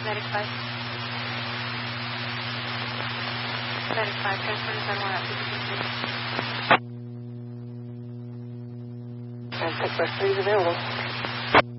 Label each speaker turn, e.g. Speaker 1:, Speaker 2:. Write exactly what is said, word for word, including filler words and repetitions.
Speaker 1: Medic five. Medic five, transfer to seven one at fifty-two.
Speaker 2: And Tech West three is available.